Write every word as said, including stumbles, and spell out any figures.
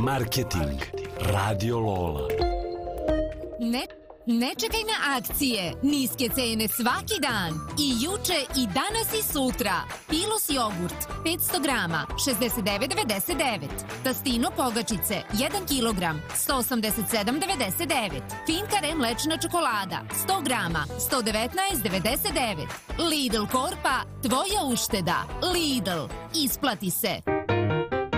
Marketing Radio Lola. Ne, ne čekaj na akcije, niske cene svaki dan. I juče i danas i sutra. Pilos jogurt petsto grama šezdeset devet devedeset devet. Tastino pogačice jedan kilogram sto osamdeset sedam devedeset devet. Finkare mlečna čokolada sto grama sto devetnaest devedeset devet. Lidl Korpa, tvoja ušteda. Lidl, isplati se.